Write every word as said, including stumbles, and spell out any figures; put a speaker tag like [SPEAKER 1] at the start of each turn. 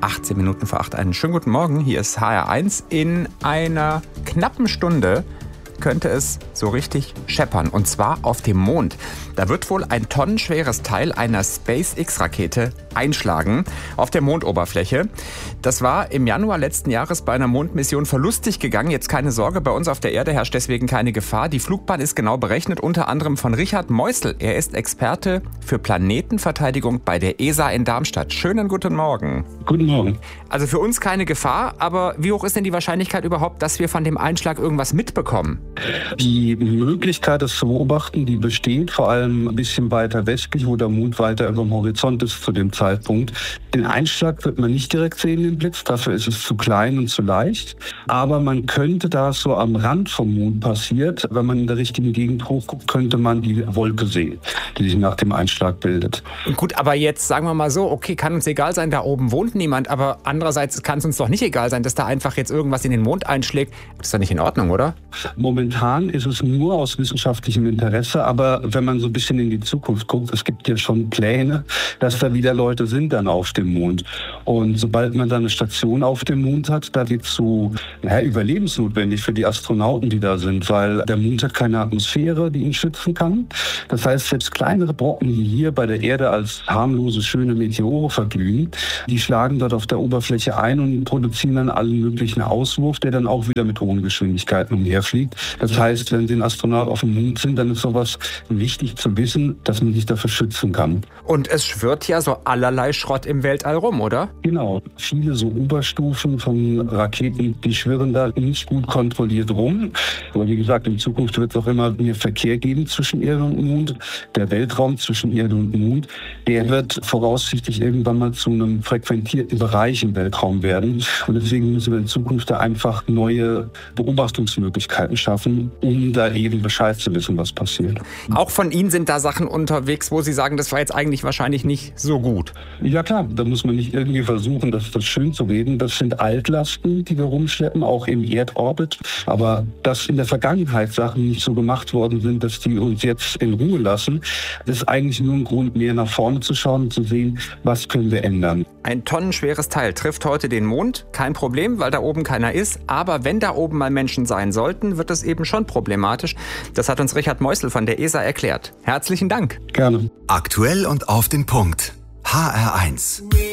[SPEAKER 1] achtzehn Minuten vor acht. Einen schönen guten Morgen. Hier ist H R eins. In einer knappen Stunde könnte es so richtig scheppern. Und zwar auf dem Mond. Da wird wohl ein tonnenschweres Teil einer SpaceX-Rakete einschlagen auf der Mondoberfläche. Das war im Januar letzten Jahres bei einer Mondmission verlustig gegangen. Jetzt keine Sorge, bei uns auf der Erde herrscht deswegen keine Gefahr. Die Flugbahn ist genau berechnet, unter anderem von Richard Meusel. Er ist Experte für Planetenverteidigung bei der E S A in Darmstadt. Schönen guten Morgen.
[SPEAKER 2] Guten Morgen.
[SPEAKER 1] Also für uns keine Gefahr, aber wie hoch ist denn die Wahrscheinlichkeit überhaupt, dass wir von dem Einschlag irgendwas mitbekommen?
[SPEAKER 2] Die Möglichkeit, das zu beobachten, die besteht, vor allem ein bisschen weiter westlich, wo der Mond weiter über dem Horizont ist zu dem Zeitpunkt. Den Einschlag wird man nicht direkt sehen, den Blitz, dafür ist es zu klein und zu leicht. Aber man könnte, da es so am Rand vom Mond passiert, wenn man in der richtigen Gegend hochguckt, könnte man die Wolke sehen, die sich nach dem Einschlag bildet.
[SPEAKER 1] Gut, aber jetzt sagen wir mal so, okay, kann uns egal sein, da oben wohnt niemand, aber andererseits kann es uns doch nicht egal sein, dass da einfach jetzt irgendwas in den Mond einschlägt. Das ist doch nicht in Ordnung, oder?
[SPEAKER 2] Momentan ist es nur aus wissenschaftlichem Interesse, aber wenn man so ein bisschen in die Zukunft guckt, es gibt ja schon Pläne, dass da wieder Leute sind dann auf dem Mond. Und sobald man dann eine Station auf dem Mond hat, da wird es so naja, überlebensnotwendig für die Astronauten, die da sind, weil der Mond hat keine Atmosphäre, die ihn schützen kann. Das heißt, selbst kleinere Brocken, die hier bei der Erde als harmlose, schöne Meteore verglühen, die schlagen dort auf der Oberfläche ein und produzieren dann allen möglichen Auswurf, der dann auch wieder mit hohen Geschwindigkeiten umherfliegt. Das heißt, wenn Sie ein Astronaut auf dem Mond sind, dann ist sowas wichtig zu wissen, dass man sich dafür schützen kann.
[SPEAKER 1] Und es schwirrt ja so allerlei Schrott im Weltall rum, oder?
[SPEAKER 2] Genau. Viele so Oberstufen von Raketen, die schwirren da nicht gut kontrolliert rum. Aber wie gesagt, in Zukunft wird es auch immer mehr Verkehr geben zwischen Erde und Mond. Der Weltraum zwischen Erde und Mond, der wird voraussichtlich irgendwann mal zu einem frequentierten Bereich im Weltraum werden. Und deswegen müssen wir in Zukunft da einfach neue Beobachtungsmöglichkeiten schaffen, um da eben Bescheid zu wissen, was passiert.
[SPEAKER 1] Auch von Ihnen sind da Sachen unterwegs, wo Sie sagen, das war jetzt eigentlich wahrscheinlich nicht so gut.
[SPEAKER 2] Ja klar, da muss man nicht irgendwie versuchen, das, das schön zu reden. Das sind Altlasten, die wir rumschleppen, auch im Erdorbit. Aber dass in der Vergangenheit Sachen nicht so gemacht worden sind, dass die uns jetzt in Ruhe lassen, das ist eigentlich nur ein Grund, mehr nach vorne zu schauen und zu sehen, was können wir ändern.
[SPEAKER 1] Ein tonnenschweres Teil trifft heute den Mond. Kein Problem, weil da oben keiner ist. Aber wenn da oben mal Menschen sein sollten, wird es eben schon problematisch. Das hat uns Richard Meusel von der E S A erklärt. Herzlichen Dank.
[SPEAKER 2] Gerne.
[SPEAKER 3] Aktuell und auf den Punkt. H R eins.